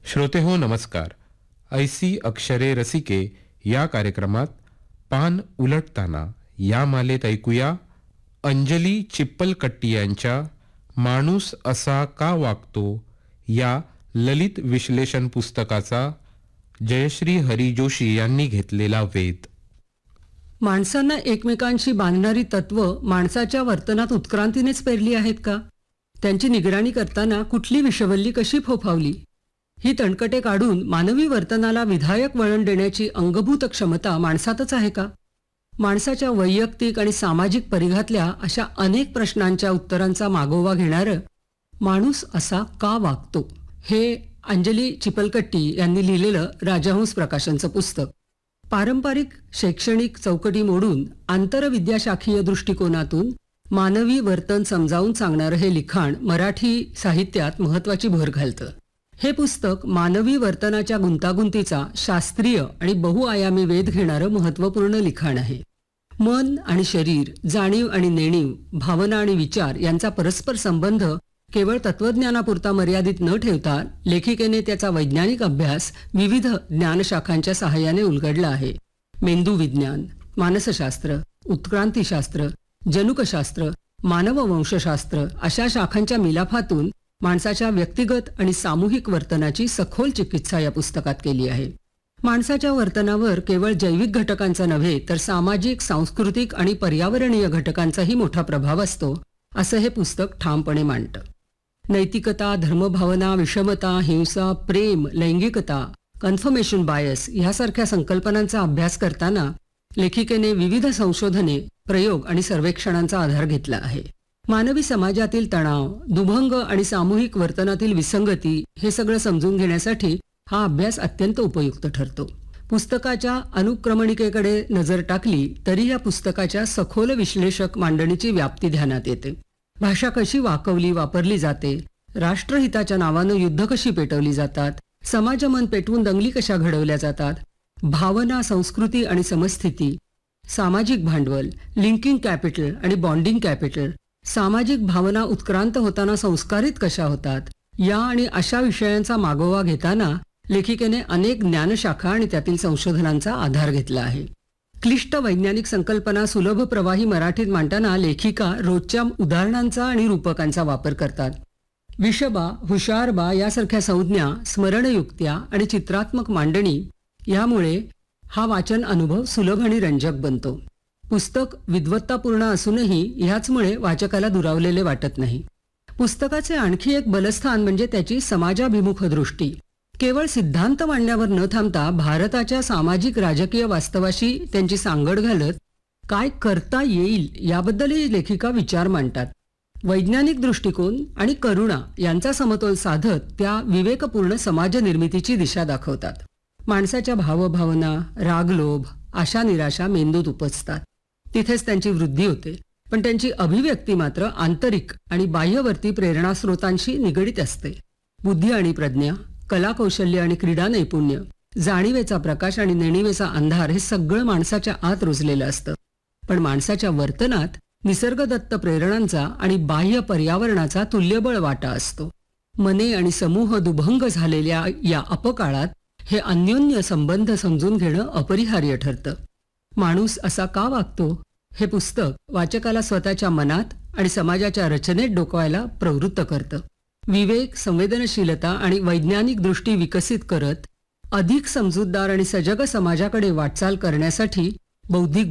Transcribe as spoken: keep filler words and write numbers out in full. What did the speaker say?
श्रोते हो नमस्कार. ऐसी अक्षरे रसिके या कार्यक्रमात पान उलटताना या मालेत ऐकूया अंजली चिप्पलकट्टी यांच्या माणूस असा का वागतो या ललित विश्लेषण पुस्तकाचा जयश्री हरी जोशी यांनी घेतलेला वेध. माणसांना एकमेकांशी बांधणारी तत्व माणसाच्या वर्तनात उत्क्रांतीनेच पेरली आहेत का? त्यांची निगराणी करताना कुठली विषवल्ली कशी फोफावली? ही तणकटे काढून मानवी वर्तनाला विधायक वळण देण्याची अंगभूत क्षमता माणसातच आहे का? माणसाच्या वैयक्तिक आणि सामाजिक परिघातल्या अशा अनेक प्रश्नांच्या उत्तरांचा मागोवा घेणारं माणूस असा का वागतो हे अंजली चिप्पलकट्टी यांनी लिहिलेलं राजहंस प्रकाशनचं पुस्तक. पारंपरिक शैक्षणिक चौकटी मोडून आंतरविद्याशाखीय दृष्टिकोनातून मानवी वर्तन समजावून सांगणारं हे लिखाण मराठी साहित्यात महत्वाची भर घालतं. हे पुस्तक मानवी वर्तनाच्या गुंतागुंतीचा शास्त्रीय आणि बहुआयामी वेध घेणारं महत्त्वपूर्ण लिखाण आहे. मन आणि शरीर, जाणीव आणि नेणीव, भावना आणि विचार यांचा परस्पर संबंध केवळ तत्वज्ञानापुरता मर्यादित न ठेवता लेखिकेने त्याचा वैज्ञानिक अभ्यास विविध ज्ञानशाखांच्या सहाय्याने उलगडला आहे. मेंदू विज्ञान, मानसशास्त्र, उत्क्रांतीशास्त्र, जनुकशास्त्र, मानववंशशास्त्र अशा शाखांच्या मिलाफातून माणसाच्या व्यक्तिगत आणि सामूहिक वर्तनाची सखोल चिकित्सा या पुस्तकात केली आहे. माणसाच्या वर्तनावर केवळ जैविक घटकांचा नव्हे तर सामाजिक, सांस्कृतिक आणि पर्यावरणीय घटकांचाही मोठा प्रभाव असतो असं हे पुस्तक ठामपणे मांडतं. नैतिकता, धर्मभावना, विषमता, हिंसा, प्रेम, लैंगिकता, कन्फर्मेशन बायस यासारख्या संकल्पनांचा अभ्यास करताना लेखिकेने विविध संशोधने, प्रयोग आणि सर्वेक्षणांचा आधार घेतला आहे. मानवी समाजातील तणाव, दुभंग आणि सामूहिक वर्तनातील विसंगती हे सगळं समजून घेण्यासाठी हा अभ्यास अत्यंत उपयुक्त ठरतो. पुस्तकाच्या अनुक्रमणिकेकडे नजर टाकली तरी या पुस्तकाच्या सखोल विश्लेषक मांडणीची व्याप्ती ध्यानात येते. भाषा कशी वाकवली वापरली जाते, राष्ट्रहिताच्या नावानं युद्ध कशी पेटवली जातात, समाजमन पेटवून दंगली कशा घडवल्या जातात, भावना, संस्कृती आणि समस्थिती, सामाजिक भांडवल, लिंकिंग कॅपिटल आणि बॉन्डिंग कॅपिटल, सामाजिक भावना उत्क्रांत होताना संस्कारित कशा होतात, या आणि अशा विषयांचा मागोवा घेताना लेखिकेने अनेक ज्ञानशाखा आणि त्यातील संशोधनांचा आधार घेतला आहे. क्लिष्ट वैज्ञानिक संकल्पना सुलभ प्रवाही मराठीत मांडताना लेखिका रोजच्या उदाहरणांचा आणि रूपकांचा वापर करतात. विषबा, हुशारबा यासारख्या संज्ञा, स्मरणयुक्त्या आणि चित्रात्मक मांडणी यामुळे हा वाचन अनुभव सुलभ आणि रंजक बनतो. पुस्तक विद्वत्तापूर्ण असूनही ह्याचमुळे वाचकाला दुरावलेले वाटत नाही. पुस्तकाचे आणखी एक बलस्थान म्हणजे त्याची समाजाभिमुख दृष्टी. केवळ सिद्धांत मांडण्यावर न थांबता भारताच्या सामाजिक राजकीय वास्तवाशी त्यांची सांगड घालत काय करता येईल याबद्दलही लेखिका विचार मांडतात. वैज्ञानिक दृष्टिकोन आणि करुणा यांचा समतोल साधत त्या विवेकपूर्ण समाज निर्मितीची दिशा दाखवतात. माणसाच्या भावभावना, रागलोभ, आशा निराशा मेंदूत उपजतात. तिथेच त्यांची वृद्धी होते, पण त्यांची अभिव्यक्ती मात्र आंतरिक आणि बाह्यवर्ती प्रेरणास्रोतांशी निगडीत असते. बुद्धी आणि प्रज्ञा, कलाकौशल्य आणि क्रीडा नैपुण्य, जाणीवेचा प्रकाश आणि नेणिवेचा अंधार हे सगळं माणसाच्या आत रुजलेलं असतं. पण माणसाच्या वर्तनात निसर्गदत्त प्रेरणांचा आणि बाह्य पर्यावरणाचा तुल्यबळ वाटा असतो. मने आणि समूह दुभंग झालेल्या या अपकाळात हे अन्योन्य संबंध समजून घेणं अपरिहार्य ठरतं. माणूस असा का वागतो हे पुस्तक वाचकाला स्वतःच्या मनात आणि समाजाच्या रचनेत डोकवायला प्रवृत्त करतं. विवेक, संवेदनशीलता आणि वैज्ञानिक दृष्टी विकसित करत अधिक समजूतदार आणि सजग समाजाकडे वाटचाल करण्यासाठी बौद्धिक